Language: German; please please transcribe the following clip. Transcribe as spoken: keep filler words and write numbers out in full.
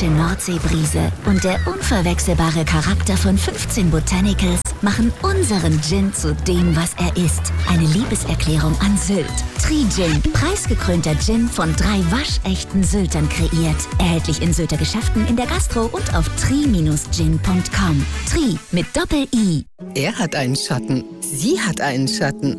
frische Nordseebrise und der unverwechselbare Charakter von fünfzehn Botanicals machen unseren Gin zu dem, was er ist. Eine Liebeserklärung an Sylt. Tri-Gin, preisgekrönter Gin von drei waschechten Syltern kreiert. Erhältlich in Sylter Geschäften, in der Gastro und auf tri Bindestrich gin punkt com. Tri mit Doppel-I. Er hat einen Schatten. Sie hat einen Schatten.